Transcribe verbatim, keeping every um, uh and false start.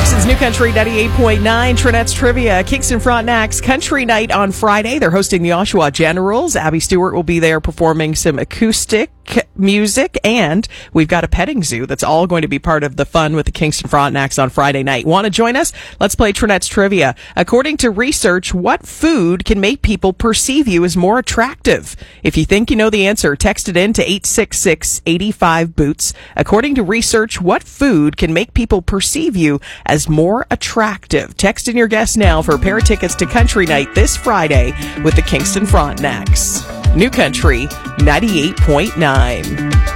Kingston's New Country ninety-eight point nine, Trinette's Trivia. Kingston Frontenac's Country Night on Friday. They're hosting the Oshawa Generals. Abby Stewart will be there performing some acoustic music, and we've got a petting zoo that's all going to be part of the fun with the Kingston Frontenacs on Friday night. Want to join us? Let's play Trinette's Trivia. According to research, what food can make people perceive you as more attractive? If you think you know the answer, text it in to eight six six, eight five, boots. According to research, what food can make people perceive you as more attractive? Text in your guess now for a pair of tickets to Country Night this Friday with the Kingston Frontenacs. New Country ninety-eight point nine.